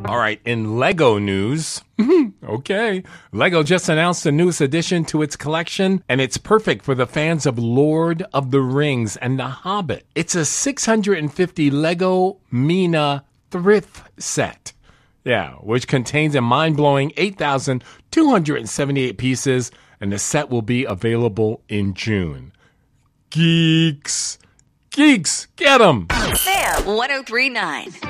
All right, in Lego news, okay, Lego just announced the newest addition to its collection, and it's perfect for the fans of Lord of the Rings and The Hobbit. It's a 650 Lego Mina thrift set. Yeah, which contains a mind-blowing 8,278 pieces, and the set will be available in June. Geeks, get 'em! Sam 103.9.